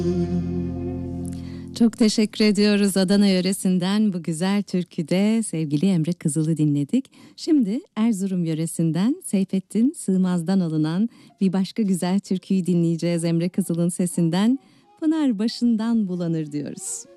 Çok teşekkür ediyoruz. Adana yöresinden bu güzel türküde sevgili Emre Kızıl'ı dinledik. Şimdi Erzurum yöresinden Seyfettin Sığmaz'dan alınan bir başka güzel türküyü dinleyeceğiz Emre Kızıl'ın sesinden. Pınar başından bulanır diyoruz.